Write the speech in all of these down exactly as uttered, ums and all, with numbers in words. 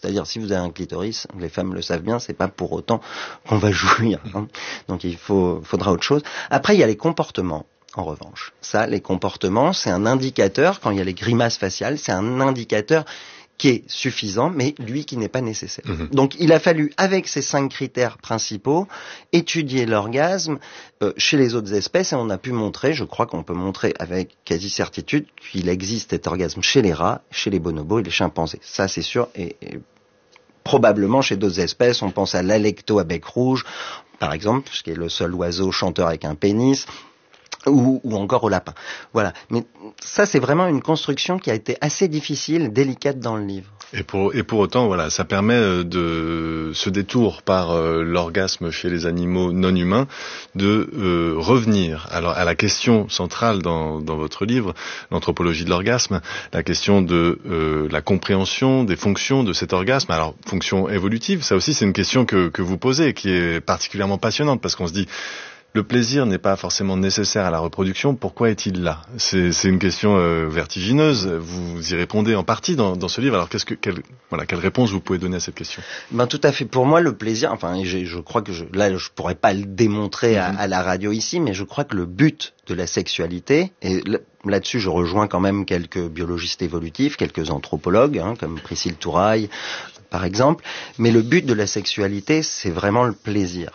C'est-à-dire, si vous avez un clitoris, les femmes le savent bien, c'est pas pour autant qu'on va jouir. Hein. Donc il faut, faudra autre chose. Après, il y a les comportements. En revanche, ça, les comportements, c'est un indicateur. Quand il y a les grimaces faciales, c'est un indicateur qui est suffisant, mais lui qui n'est pas nécessaire. Mmh. Donc il a fallu, avec ces cinq critères principaux, étudier l'orgasme euh, chez les autres espèces, et on a pu montrer, je crois qu'on peut montrer avec quasi certitude, qu'il existe cet orgasme chez les rats, chez les bonobos et les chimpanzés. Ça c'est sûr, et, et probablement chez d'autres espèces, on pense à l'alecto à bec rouge, par exemple, qui est le seul oiseau chanteur avec un pénis, Ou, ou encore au lapin. Voilà. Mais ça, c'est vraiment une construction qui a été assez difficile, délicate dans le livre. Et pour, et pour autant, voilà, ça permet de ce détour par euh, l'orgasme chez les animaux non humains de euh, revenir alors à la question centrale dans, dans votre livre, l'anthropologie de l'orgasme, la question de euh, la compréhension des fonctions de cet orgasme. Alors, fonction évolutive, ça aussi, c'est une question que, que vous posez, qui est particulièrement passionnante, parce qu'on se dit, le plaisir n'est pas forcément nécessaire à la reproduction. Pourquoi est-il là ? C'est, c'est une question euh, vertigineuse. Vous y répondez en partie dans, dans ce livre. Alors, qu'est-ce que, quelle, voilà, quelle réponse vous pouvez donner à cette question ? Ben tout à fait. Pour moi, le plaisir. Enfin, je, je crois que je, là, je pourrais pas le démontrer mm-hmm. à, à la radio ici, mais je crois que le but de la sexualité, et là-dessus, je rejoins quand même quelques biologistes évolutifs, quelques anthropologues, hein, comme Priscille Touraille, par exemple. Mais le but de la sexualité, c'est vraiment le plaisir.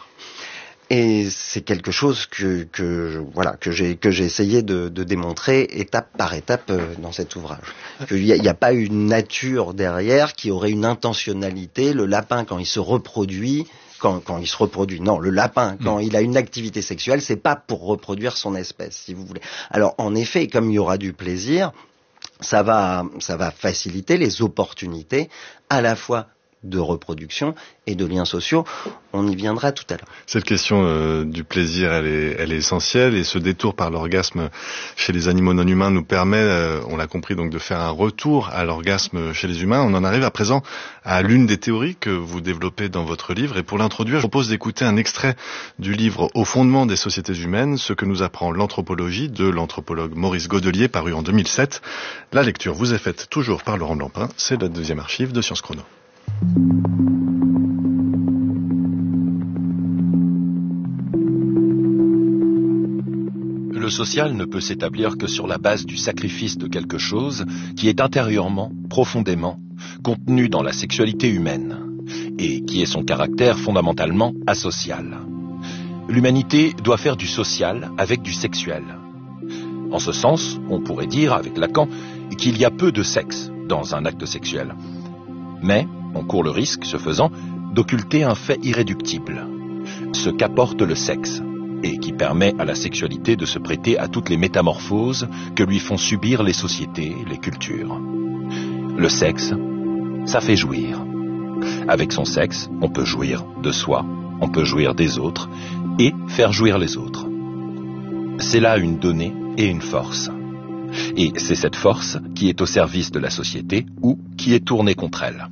Et c'est quelque chose que, que voilà que j'ai que j'ai essayé de, de démontrer étape par étape euh, dans cet ouvrage. Qu'il n'y a, a pas une nature derrière qui aurait une intentionnalité. Le lapin, quand il se reproduit, quand, quand il se reproduit, non, le lapin, quand mmh. il a une activité sexuelle, c'est pas pour reproduire son espèce, si vous voulez. Alors en effet, comme il y aura du plaisir, ça va ça va faciliter les opportunités à la fois de reproduction et de liens sociaux. On y viendra tout à l'heure. Cette question euh, du plaisir, elle est, elle est essentielle, et ce détour par l'orgasme chez les animaux non humains nous permet, euh, on l'a compris, donc de faire un retour à l'orgasme chez les humains. On en arrive à présent à l'une des théories que vous développez dans votre livre, et pour l'introduire, je propose d'écouter un extrait du livre Au fondement des sociétés humaines, ce que nous apprend l'anthropologie de l'anthropologue Maurice Godelier, paru en deux mille sept. La lecture vous est faite toujours par Laurent Blampin, c'est la deuxième archive de Sciences Chrono. Le social ne peut s'établir que sur la base du sacrifice de quelque chose qui est intérieurement, profondément, contenu dans la sexualité humaine, et qui est son caractère fondamentalement asocial. L'humanité doit faire du social avec du sexuel. En ce sens, on pourrait dire, avec Lacan, qu'il y a peu de sexe dans un acte sexuel. Mais on court le risque, ce faisant, d'occulter un fait irréductible, ce qu'apporte le sexe, et qui permet à la sexualité de se prêter à toutes les métamorphoses que lui font subir les sociétés, les cultures. Le sexe, ça fait jouir. Avec son sexe, on peut jouir de soi, on peut jouir des autres, et faire jouir les autres. C'est là une donnée et une force. Et c'est cette force qui est au service de la société ou qui est tournée contre elle.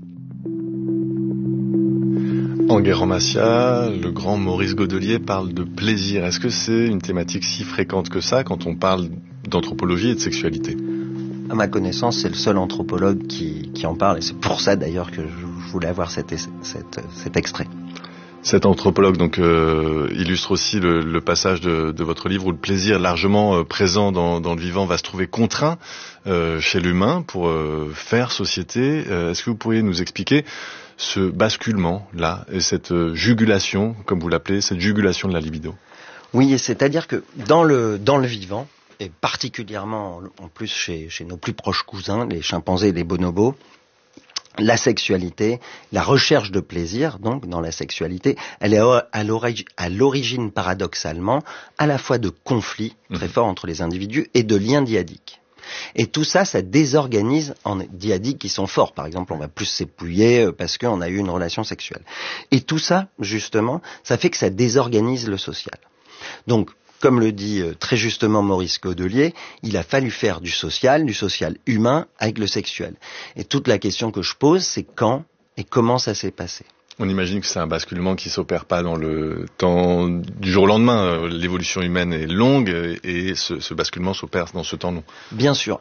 Enguerrand Macias, le grand Maurice Godelier parle de plaisir. Est-ce que c'est une thématique si fréquente que ça quand on parle d'anthropologie et de sexualité ? À ma connaissance, c'est le seul anthropologue qui, qui en parle, et c'est pour ça d'ailleurs que je voulais avoir cet, cet, cet extrait. Cet anthropologue donc euh, illustre aussi le, le passage de, de votre livre où le plaisir largement euh, présent dans, dans le vivant va se trouver contraint euh, chez l'humain pour euh, faire société. Euh, est-ce que vous pourriez nous expliquer ce basculement-là et cette euh, jugulation, comme vous l'appelez, cette jugulation de la libido ? Oui, c'est-à-dire que dans le, dans le vivant, et particulièrement en plus chez, chez nos plus proches cousins, les chimpanzés et les bonobos, la sexualité, la recherche de plaisir, donc, dans la sexualité, elle est à l'origine, à l'origine paradoxalement, à la fois de conflits très forts entre les individus et de liens dyadiques. Et tout ça, ça désorganise en dyadiques qui sont forts. Par exemple, on va plus s'épouiller parce qu'on a eu une relation sexuelle. Et tout ça, justement, ça fait que ça désorganise le social. Donc, comme le dit très justement Maurice Godelier, il a fallu faire du social, du social humain avec le sexuel. Et toute la question que je pose, c'est quand et comment ça s'est passé. On imagine que c'est un basculement qui s'opère pas dans le temps du jour au lendemain. L'évolution humaine est longue et ce, ce basculement s'opère dans ce temps long. Bien sûr. Alors,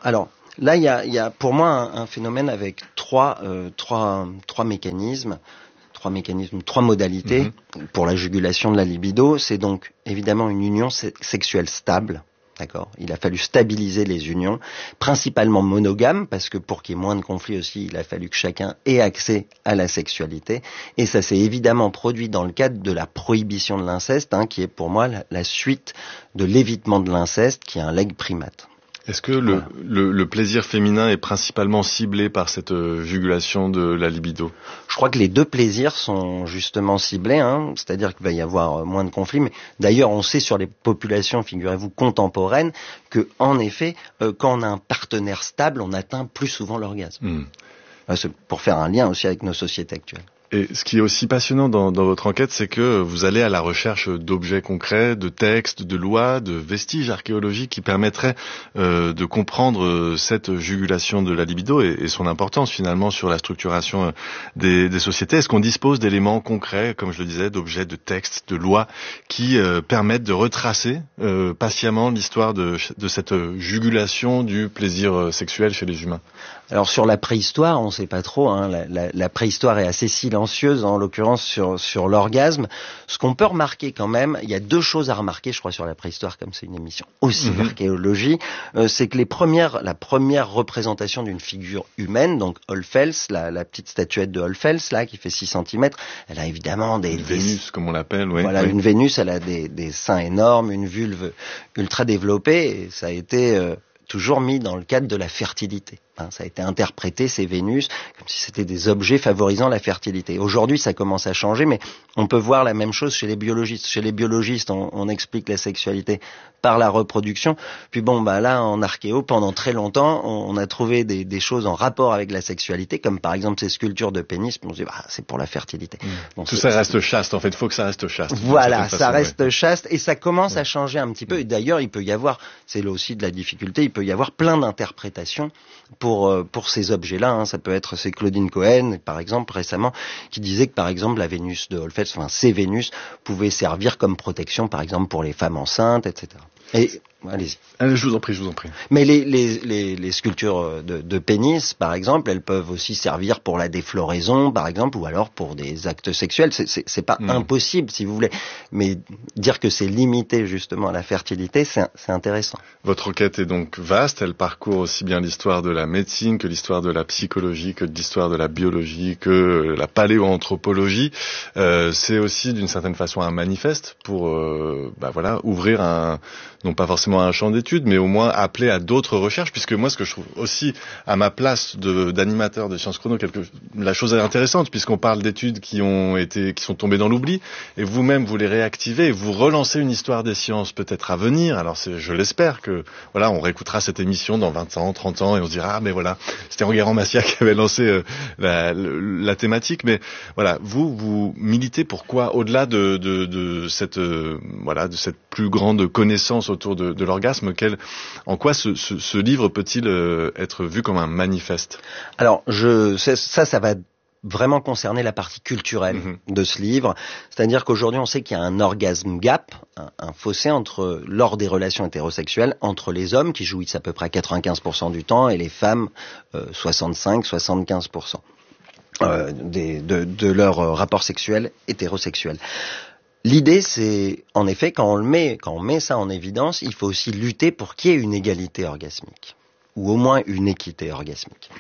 Là, il y a, il y a pour moi un, un phénomène avec trois, euh, trois, trois mécanismes, trois mécanismes, trois modalités mmh. pour la jugulation de la libido. C'est donc évidemment une union se- sexuelle stable. D'accord. Il a fallu stabiliser les unions, principalement monogames, parce que pour qu'il y ait moins de conflits aussi, il a fallu que chacun ait accès à la sexualité. Et ça s'est évidemment produit dans le cadre de la prohibition de l'inceste, hein, qui est pour moi la, la suite de l'évitement de l'inceste, qui est un legs primate. Est-ce que le, voilà. le, le plaisir féminin est principalement ciblé par cette euh, jugulation de la libido ? Je crois que les deux plaisirs sont justement ciblés, hein, c'est-à-dire qu'il va y avoir moins de conflits. Mais d'ailleurs, on sait sur les populations, figurez-vous, contemporaines, que en effet, euh, quand on a un partenaire stable, on atteint plus souvent l'orgasme. Mmh. Euh, c'est pour faire un lien aussi avec nos sociétés actuelles. Et ce qui est aussi passionnant dans, dans votre enquête, c'est que vous allez à la recherche d'objets concrets, de textes, de lois, de vestiges archéologiques qui permettraient euh, de comprendre cette jugulation de la libido et, et son importance finalement sur la structuration des, des sociétés. Est-ce qu'on dispose d'éléments concrets, comme je le disais, d'objets, de textes, de lois qui euh, permettent de retracer euh, patiemment l'histoire de, de cette jugulation du plaisir sexuel chez les humains ? Alors sur la préhistoire, on ne sait pas trop. Hein, la, la, la préhistoire est assez silencieuse, en l'occurrence sur sur l'orgasme. Ce qu'on peut remarquer quand même, il y a deux choses à remarquer, je crois, sur la préhistoire, comme c'est une émission aussi d'archéologie, euh, c'est que les premières, la première représentation d'une figure humaine, donc Olfels, la, la petite statuette de Olfels là, qui fait six centimètres, elle a évidemment des, une des Vénus, comme on l'appelle, oui. Voilà, oui. Une Vénus, elle a des, des seins énormes, une vulve ultra développée, et ça a été euh, toujours mis dans le cadre de la fertilité. Hein, ça a été interprété, ces Vénus, comme si c'était des objets favorisant la fertilité. Aujourd'hui, ça commence à changer, mais on peut voir la même chose chez les biologistes. Chez les biologistes, on, on explique la sexualité par la reproduction. Puis bon, bah là, en archéo, pendant très longtemps, on, on a trouvé des, des choses en rapport avec la sexualité, comme par exemple ces sculptures de pénis. On se dit, bah, c'est pour la fertilité. Mmh. Donc, tout ça reste chaste, en fait. Il faut que ça reste chaste. Voilà, ça façon, reste ouais. chaste, et ça commence ouais. à changer un petit peu. Et d'ailleurs, il peut y avoir, c'est là aussi de la difficulté, il peut y avoir plein d'interprétations pour pour ces objets-là. Hein. Ça peut être, c'est Claudine Cohen, par exemple, récemment, qui disait que, par exemple, la Vénus de Olfels, enfin, ces Vénus, pouvaient servir comme protection, par exemple, pour les femmes enceintes, et cetera. Et, allez-y. Allez, je vous en prie, je vous en prie. Mais les, les, les, les sculptures de, de pénis, par exemple, elles peuvent aussi servir pour la défloraison, par exemple, ou alors pour des actes sexuels. C'est, c'est, c'est pas mmh. impossible, si vous voulez. Mais dire que c'est limité, justement, à la fertilité, c'est, c'est intéressant. Votre enquête est donc vaste. Elle parcourt aussi bien l'histoire de la médecine que l'histoire de la psychologie, que l'histoire de la biologie, que la paléoanthropologie. Euh, c'est aussi, d'une certaine façon, un manifeste pour, euh, bah voilà, ouvrir un, non pas forcément un champ d'études, mais au moins appeler à d'autres recherches, puisque moi, ce que je trouve aussi à ma place de, d'animateur de Sciences Chrono, quelque, la chose est intéressante, puisqu'on parle d'études qui ont été, qui sont tombées dans l'oubli, et vous-même, vous les réactivez, et vous relancez une histoire des sciences peut-être à venir. Alors, c'est, je l'espère que, voilà, on réécoutera cette émission dans vingt ans, trente ans, et on se dira, ah, mais voilà, c'était Enguerrand-Macias qui avait lancé euh, la, la thématique, mais voilà, vous, vous militez pourquoi, au-delà de, de, de cette, euh, voilà, de cette plus grande connaissance autour de, de l'orgasme, quel, en quoi ce, ce, ce livre peut-il euh, être vu comme un manifeste ? Alors, je, ça, ça va vraiment concerner la partie culturelle mmh. de ce livre. C'est-à-dire qu'aujourd'hui, on sait qu'il y a un orgasme gap, un, un fossé entre, lors des relations hétérosexuelles, entre les hommes qui jouissent à peu près quatre-vingt-quinze pour cent du temps et les femmes euh, soixante-cinq à soixante-quinze pour cent euh, des, de, de leur euh, rapport sexuel hétérosexuel. L'idée, c'est, en effet, quand on le met, quand on met ça en évidence, il faut aussi lutter pour qu'il y ait une égalité orgasmique, ou au moins une équité orgasmique.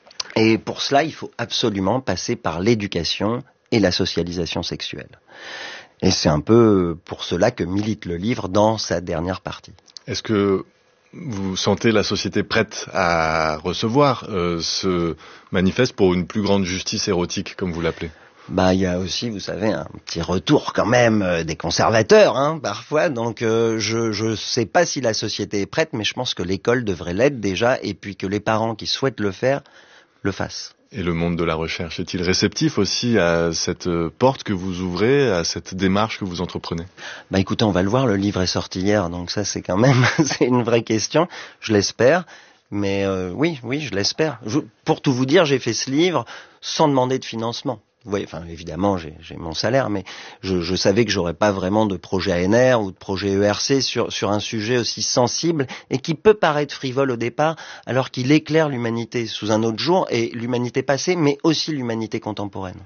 Et pour cela, il faut absolument passer par l'éducation et la socialisation sexuelle. Et c'est un peu pour cela que milite le livre dans sa dernière partie. Est-ce que vous sentez la société prête à recevoir euh, ce manifeste pour une plus grande justice érotique, comme vous l'appelez ? Bah, il y a aussi, vous savez, un petit retour quand même euh, des conservateurs, hein, parfois. Donc, euh, je je sais pas si la société est prête, mais je pense que l'école devrait l'être déjà, et puis que les parents qui souhaitent le faire le fassent. Et le monde de la recherche est-il réceptif aussi à cette porte que vous ouvrez, à cette démarche que vous entreprenez ? Bah, écoutez, on va le voir. Le livre est sorti hier, donc ça, c'est quand même, c'est une vraie question. Je l'espère. Mais euh, oui, oui, je l'espère. Je, pour tout vous dire, j'ai fait ce livre sans demander de financement. vous voyez, enfin évidemment j'ai, j'ai mon salaire, mais je, je savais que j'aurais pas vraiment de projet A N R ou de projet E R C sur sur un sujet aussi sensible et qui peut paraître frivole au départ, alors qu'il éclaire l'humanité sous un autre jour, et l'humanité passée, mais aussi l'humanité contemporaine.